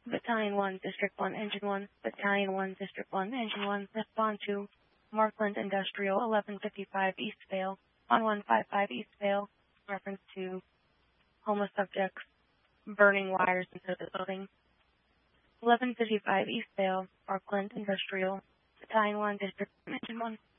Battalion 1, District 1, Engine 1, Battalion 1, District 1, Engine 1, respond to Markland Industrial, 1155 Eastvale, 1155 Eastvale, reference to homeless subjects burning wires into the building. 1155 Eastvale, Markland Industrial, Battalion 1, District 1, Engine 1.